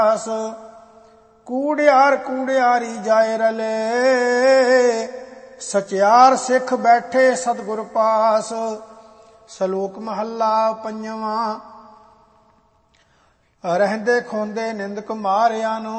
ਕੂੜਿਆਰ ਕੂੜਿਆਰੀ ਜਾਏ ਰਲੇ, ਸਚਿਆਰ ਸਿੱਖ ਬੈਠੇ ਸਤਿਗੁਰ ਪਾਸ। ਸ਼ਲੋਕ ਮਹੱਲਾ ਪੰਜਵਾਂ। ਰਹਿੰਦੇ ਖੋਂਦੇ ਨਿੰਦਕ ਮਾਰਿਆ ਨੂੰ,